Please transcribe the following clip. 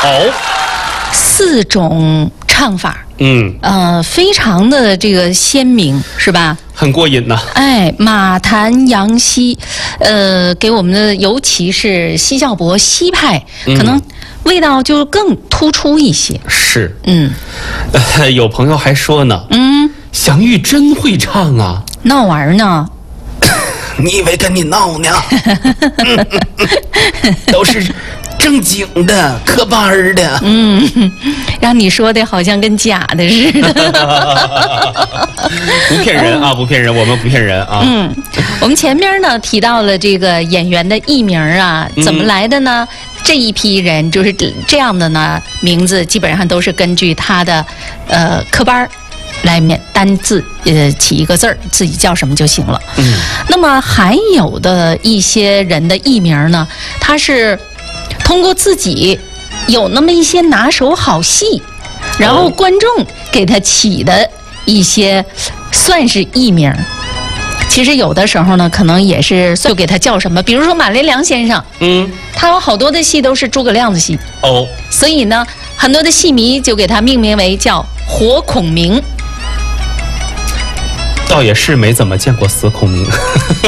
哦 ，4种唱法。非常的这个鲜明，是吧？ 很过瘾呐。 哎，马谭杨溪，给我们的尤其是奚孝伯奚派，可能味道就更突出一些。 是，有朋友还说呢，祥玉真会唱啊， 闹玩呢。 你以为跟你闹呢？都是正经的科班的。 让你说的好像跟假的似的。 不骗人啊，不骗人，我们不骗人啊。 我们前面呢提到了这个演员的艺名啊，怎么来的呢？这一批人就是这样的呢，名字基本上都是根据他的科班来单字起一个字儿，自己叫什么就行了。那么还有的一些人的艺名呢，他是通过自己有那么一些拿手好戏，然后观众给他起的一些算是艺名。其实有的时候呢，可能也是就给他叫什么，比如说马连良先生，他有好多的戏都是诸葛亮的戏，所以呢，很多的戏迷就给他命名为叫活孔明。 倒也是没怎么见过死孔明。